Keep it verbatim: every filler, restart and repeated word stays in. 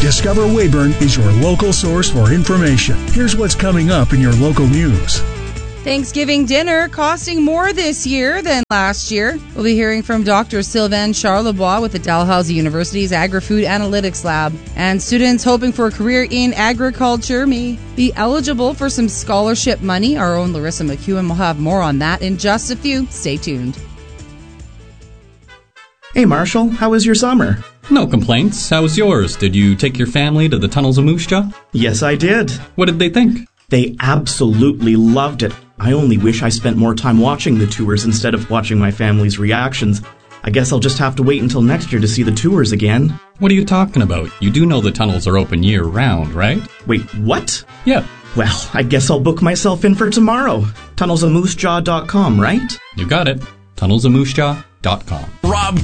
Discover Weyburn is your local source for information. Here's what's coming up in your local news. Thanksgiving dinner costing more this year than last year. We'll be hearing from Doctor Sylvain Charlebois with the Dalhousie University's Agri-Food Analytics Lab. And students hoping for a career in agriculture may be eligible for some scholarship money. Our own Larissa McEwen will have more on that in just a few. Stay tuned. Hey Marshall, how was your summer? No complaints. How was yours? Did you take your family to the Tunnels of Moose Jaw? Yes, I did. What did they think? They absolutely loved it. I only wish I spent more time watching the tours instead of watching my family's reactions. I guess I'll just have to wait until next year to see the tours again. What are you talking about? You do know the tunnels are open year-round, right? Wait, what? Yeah. Well, I guess I'll book myself in for tomorrow. tunnels of moose jaw dot com, right? You got it. tunnels of moose jaw dot com. Rob